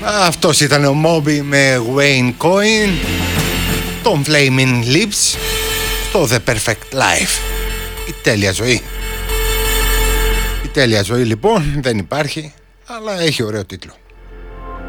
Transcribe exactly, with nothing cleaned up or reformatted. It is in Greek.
Αυτός ήταν ο Moby με Wayne Coyne, τον Flaming Lips, στο The Perfect Life. Η τέλεια ζωή. Η τέλεια ζωή λοιπόν δεν υπάρχει, αλλά έχει ωραίο τίτλο.